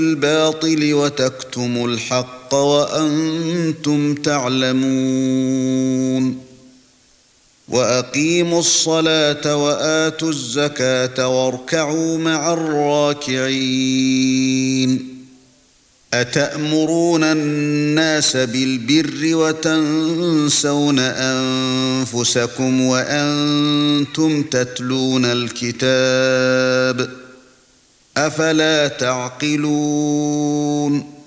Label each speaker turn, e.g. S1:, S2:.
S1: الباطل وتكتموا الحق وأنتم تعلمون وأقيموا الصلاة وآتوا الزكاة واركعوا مع الراكعين أتأمرون الناس بالبر وتنسون أنفسكم وأنتم تتلون الكتاب أفلا تعقلون